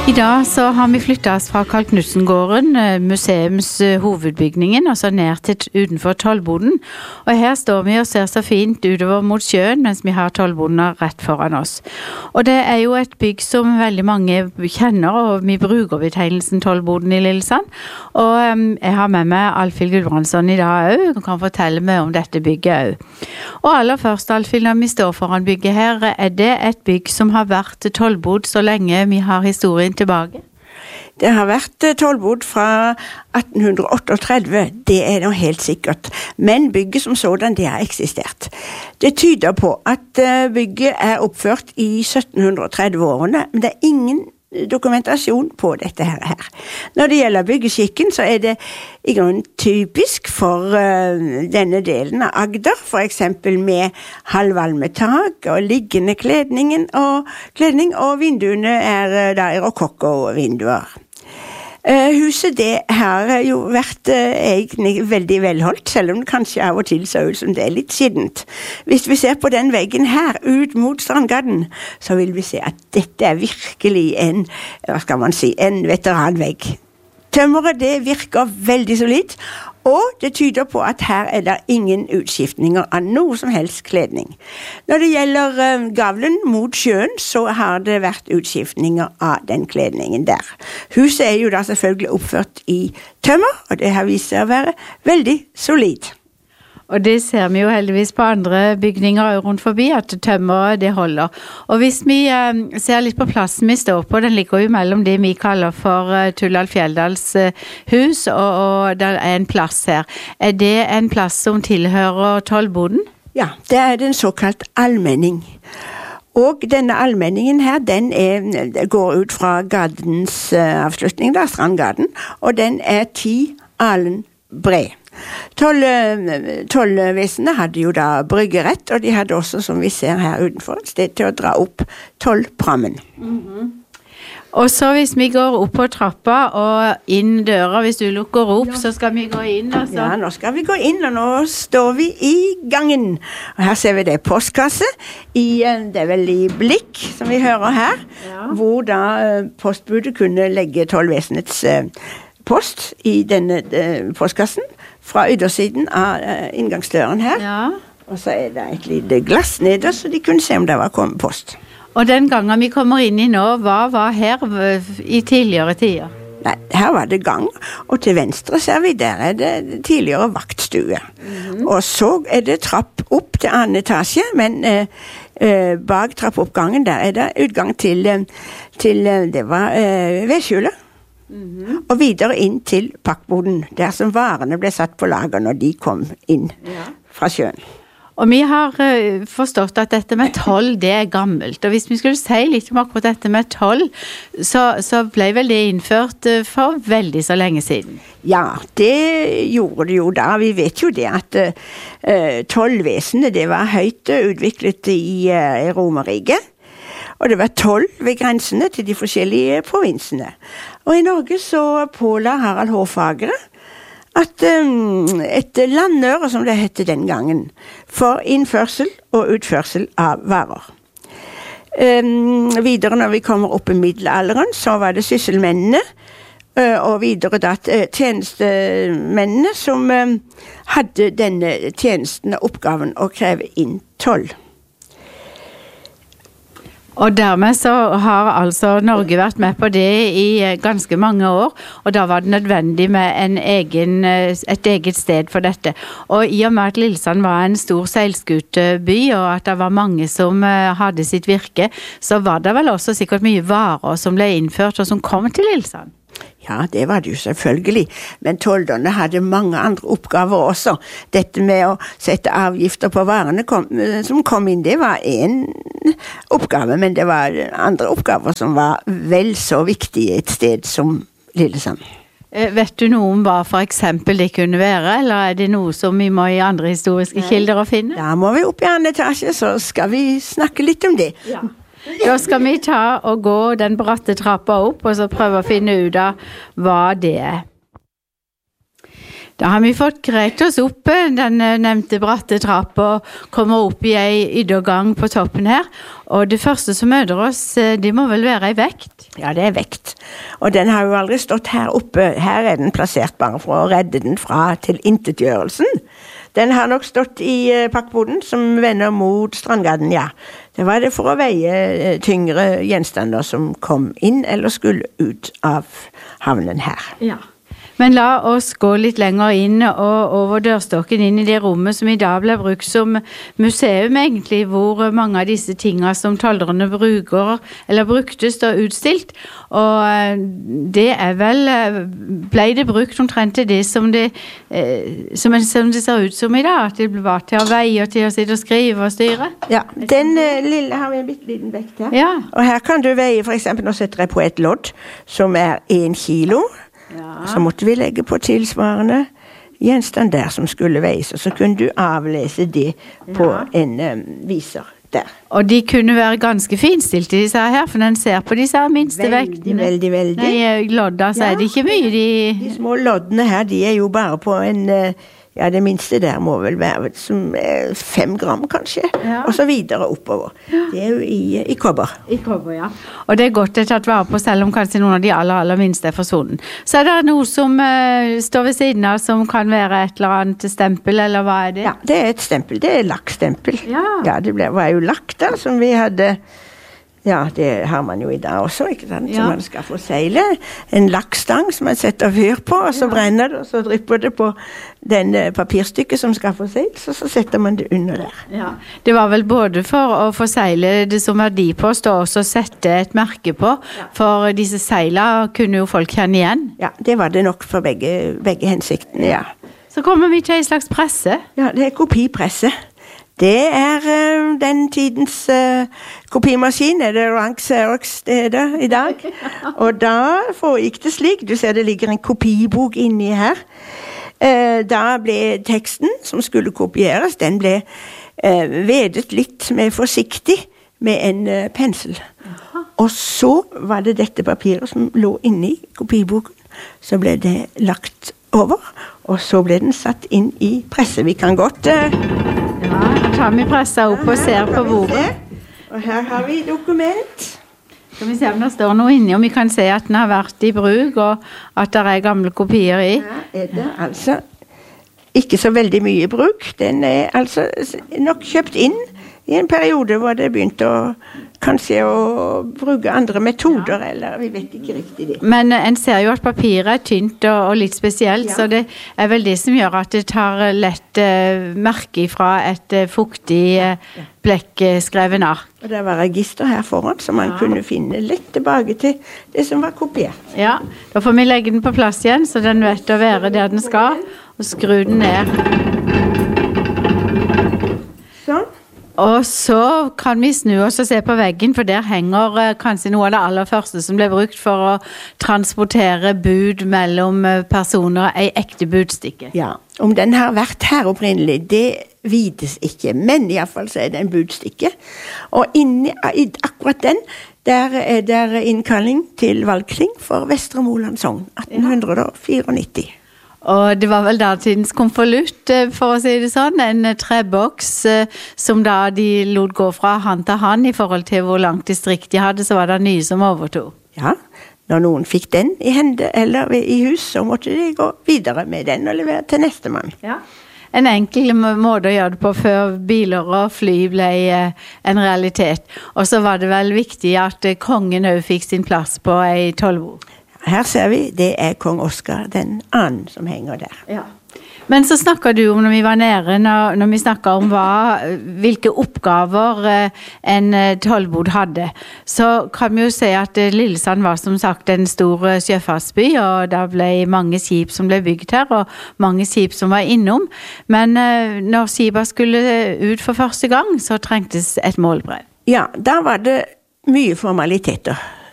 I dag så har vi flyttet oss fra Carl Knudsen-gården, museums hovedbygningen, og så ned til utenfor tollboden. Og her står vi og ser så fint utover mot sjøen, mens vi har tollboden rett foran oss. Og det er jo et bygg som veldig mange kjenner, og vi bruker betegnelsen tollboden i Lillesand. Og jeg har med meg Alfhild Gudbrandsson i dag også, og kan fortelle meg om dette bygget også. Og aller først, Alfhild, når vi står foran bygget her, er det et bygg som har vært tollbod så lenge vi har historien tilbake? Det har vært tollbod fra 1838, det er nå helt sikkert. Men bygget som sådan, det har eksistert. Det tyder på at bygget er oppført i 1730-årene, men det er ingen dokumentasjon på dette her. Når det gjelder byggeskikken, så er det i grunnen typisk for denne delen av Agder, for eksempel med halvvalmetak og liggende kledning, og vinduene er da i rokokko-vinduer. Huset det har jo vært egentlig veldig velholdt, selv om det kanskje av og til så ut som det er litt skittent. Hvis vi ser på den veggen her, ut mot Strandgaden, så vil vi se at dette er virkelig en veteranvegg. Tømmeret det virker veldig solid, og det tyder på at her er det ingen utskiftninger av noe som helst kledning. Når det gjelder gavlen mot sjøen, så har det vært utskiftninger av den kledningen der. Huset er jo da selvfølgelig oppført i tømmer, og det har vist seg å være veldig solid. Og det ser vi jo heldigvis på andre bygninger rundt forbi, at tømmeret det holder. Og hvis vi ser litt på plassen vi står på, den ligger jo mellom det vi kaller for Tullal Fjelldals hus, og det er en plass her. Er det en plass som tilhører tollboden? Ja, det er den såkalt allmenning. Og denne allmenningen her, den går ut fra gadens avslutning, da, Strandgaden, og den er 10 alen bred. Tollvesenet hadde jo da bryggerett, og de hadde også, som vi ser her utenfor, et sted til å dra opp tollprammen. Og så hvis vi går opp på trappa og inn døra, hvis du lukker opp, så skal vi gå inn. Altså. Ja, nå skal vi gå inn, og nå står vi i gangen. Og her ser vi det postkasse, det er vel i blikk, som vi hører her, hvor da postbudet kunne legge tollvesenets post i denne postkassen fra yttersiden av inngangsdøren her. Ja. Og så er det et lite glass nede, så de kunne se om det var kommet post. Og den gangen vi kommer inn i nå, hva var her i tidligere tider? Nei, her var det gang, og til venstre ser vi, der er det tidligere vaktstue. Og så er det trapp opp til annen etasje, men bak trappoppgangen der er det utgang til det var vedskjulet. Og videre inn til pakkboden, der som varene ble satt på lager når de kom inn fra sjøen. Og vi har forstått at dette med toll, det er gammelt. Og hvis vi skulle si litt om akkurat dette med toll, så ble vel det innført for veldig så lenge siden. Ja, det gjorde det jo da. Vi vet jo det at tollvesenet, det var høyt utviklet i Romerriket. Og det var toll ved grensene til de forskjellige provinsene. Og i Norge så påla Harald Hårfagre at et landøre, som det hette den gangen, for innførsel og utførsel av varer. Videre når vi kommer opp i middelalderen, så var det sysselmennene, og videre da tjenestemennene som hadde denne tjenesten og oppgaven å kreve inn toll. Og dermed så har altså Norge vært med på det i ganske mange år, og da var det nødvendig med et eget sted for dette. Og i og med at Lillesand var en stor seilskuteby, og at det var mange som hadde sitt virke, så var det vel også sikkert mye varer som ble innført og som kom til Lillesand. Ja, det var det jo selvfølgelig, men tolderne hadde mange andre oppgaver også. Dette med å sette avgifter på varene som kom inn, det var en oppgave, men det var andre oppgaver som var vel så viktige et sted som Lillesand. Vet du noe om hva for eksempel det kunne være, eller er det noe som vi må i andre historiske kilder å finne? Da må vi opp i annen etasje, så skal vi snakke litt om det. Ja. Da skal vi ta og gå den bratte trappa opp, og så prøve å finne ut av hva det er. Da har vi fått greit oss opp den nevnte bratte trapp og kommer opp i en yttergang på toppen her. Og det første som møter oss, det må vel være en vekt? Ja, det er vekt. Og den har jo aldri stått her oppe. Her er den plassert bare for å redde den fra tilintetgjørelsen. Den har nok stått i pakkboden som vender mot Strandgaden, ja. Det var det for å veie tyngre gjenstander som kom inn eller skulle ut av havnen her. Ja. Men la oss gå litt lenger inn og over dørstokken inn i det rommet som i dag blir brukt som museum egentlig, hvor mange av disse tingene som tolderne bruker, eller brukte, står utstilt. Og det er vel, ble det brukt omtrent til det som det ser ut som i dag, at det ble bare til å veie og til å sitte og skrive og styre. Ja, den lille har vi en bitte liten vekt her. Ja. Og her kan du veie, for eksempel, nå setter jeg på et lodd som er 1 kilo. Ja. Så måtte vi legge på tilsvarende gjenstand der som skulle veies, og så kunne du avlese det på en viser der. Og de kunne være ganske finstilte disse her, for den ser på disse minste vektene. Veldig. Nei, lodda, så er det ikke mye. De små loddene her, de er jo bare på en... Ja, det minste der må vel være som 5 gram kanskje, og så videre oppover. Det er jo i kobber. I kobber, ja. Og det er godt det tatt vare på, selv om kanskje noen av de aller minste er forsvunnet. Så er det noe som står ved siden av, som kan være et eller annet stempel, eller hva er det? Ja, det er et stempel. Det er lakkstempel. Ja, det var jo lakk der, som vi hadde... Ja, det har man jo i dag også, ikke sant? Så man skal få seile. En lakkstang som man setter fyr på, og så brenner det, og så drypper det på den papirstykket som skal få seil, så setter man det under der. Ja, det var vel både for å få seile det som verdipost, og også sette et merke på, for disse seilene kunne jo folk kjenne igjen. Ja, det var det nok for begge hensiktene, ja. Så kommer vi til en slags presse. Ja, det er kopipresse. Det er den tidens kopimaskin, er det Rank Xerox det heter i dag. Og da foregikk det slik, du ser det ligger en kopibok inni her. Da ble teksten som skulle kopieres, den ble vedet litt mer forsiktig med en pensel. Og så var det dette papiret som lå inni kopiboken, så ble det lagt over, og så ble den satt inn i presse. Vi kan godt... Ja, tar vi pressa opp og ser på bordet. Og her har vi dokument. Skal vi se om det står noe inni, om vi kan se at den har vært i bruk, og at det er gamle kopier i. Her er det altså ikke så veldig mye bruk. Den er altså nok kjøpt inn i en periode hvor det begynte kanskje å bruke andre metoder, eller vi vet ikke riktig det. Men en ser jo at papiret er tynt og litt spesielt, så det er vel det som gjør at det tar lett merke fra et fuktig blekkskreven ark. Og det var register her foran, så man kunne finne lett tilbake til det som var kopiert. Ja, da får vi legge den på plass igjen, så den vet å være der den skal, og skru den ned. Sånn. Og så kan vi snu oss og se på veggen, for der henger kanskje noe av det aller første som ble brukt for å transportere bud mellom personer, ei ekte budstikke. Ja, om den har vært her opprinnelig, det vides ikke, men i alle fall så er det en budstikke. Og inni akkurat den, der er det innkalling til valgting for Vestre Moland sogn, 1894. Og det var vel datidens konvolutt, for å si det sånn, en treboks som da de lot gå fra hand til hand i forhold til hvor langt distrikt de hadde, så var det nye som overtog. Ja, når noen fikk den i hende eller i hus, så måtte de gå videre med den og levere til neste mann. Ja. En enkel måte å gjøre det på før biler og fly ble en realitet. Og så var det vel viktig at kongen også fikk sin plass på ei tollbod. Her ser vi, det er kong Oscar den andre som henger der. Ja. Men så snakket du om, når vi var nede, når vi snakket om hvilke oppgaver en tollbod hadde, så kan vi jo se at Lillesand var som sagt en stor sjøfartsby, og det ble mange skip som ble bygd her, og mange skip som var innom. Men når skipene skulle ut for første gang, så trengtes et målbrev. Ja, da var det mye formaliteter